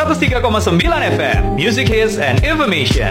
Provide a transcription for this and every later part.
103,9 FM, Music Hits and Information.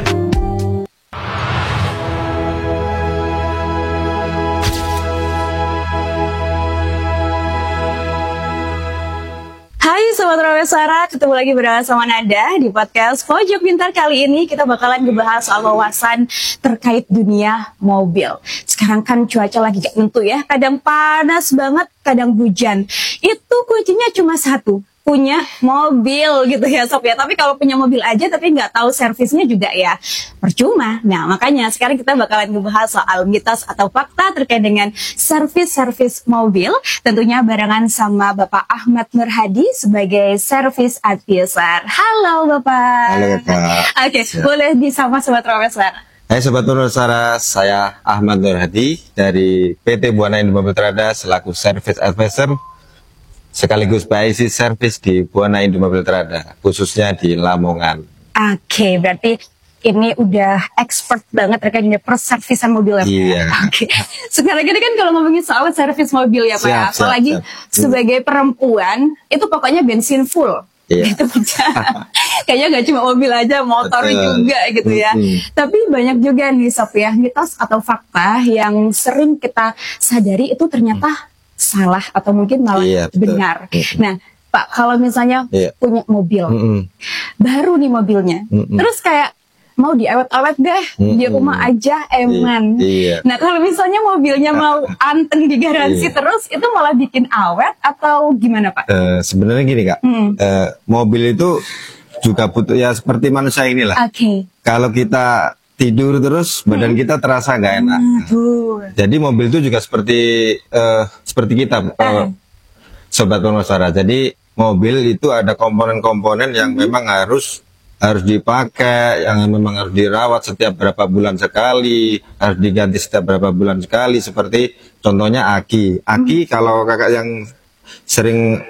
Hai Sobat Rawesara, ketemu lagi bersama Nada di podcast Pojok Pintar. Kali ini kita bakalan ngebahas soal wawasan terkait dunia mobil. Sekarang kan cuaca lagi gak nentu ya, kadang panas banget, kadang hujan. Itu kuncinya cuma satu, punya mobil gitu ya Sob ya. Tapi kalau punya mobil aja tapi nggak tahu servisnya juga ya percuma. Nah makanya sekarang kita bakalan ngebahas soal mitos atau fakta terkait dengan servis mobil. Tentunya barengan sama Bapak Ahmad Nurhadi sebagai service advisor. Halo Bapak. Halo Bapak. Oke, boleh disapa Sobat Rawesara. Hai Sobat Rawesara, saya Ahmad Nurhadi dari PT Buana Indo Mobil Trada selaku service advisor sekaligus PIC service di Buana Indo Mobil Trada, khususnya di Lamongan. Oke, berarti ini udah expert banget terkait dengan perservisan mobil ya Pak? Iya. Oke. Sekarang ini kan kalau ngomongin soal servis mobil ya Pak, Siap, apalagi siap. Sebagai perempuan, itu pokoknya bensin full. Iya. Gitu kayaknya gak cuma mobil aja, motor Betul. juga gitu ya. Tapi banyak juga nih Sob ya, mitos atau fakta yang sering kita sadari itu ternyata salah atau mungkin malah Iya, betul. benar. Nah Pak, kalau misalnya Iya. punya mobil, baru nih mobilnya, terus kayak mau diawet-awet deh di rumah aja eman. Iya. Nah kalau misalnya mobilnya mau anteng di garansi Iya. terus, itu malah bikin awet atau gimana Pak? Sebenarnya gini Kak, mobil itu juga butuh ya seperti manusia inilah. Oke. Kalau kita tidur terus, badan kita terasa nggak enak. Aduh. Jadi mobil itu juga seperti kita, Sobat Rawesara. Jadi mobil itu ada komponen-komponen yang memang harus dipakai, yang memang harus dirawat setiap berapa bulan sekali, harus diganti setiap berapa bulan sekali. Seperti contohnya aki. Aki kalau kakak yang sering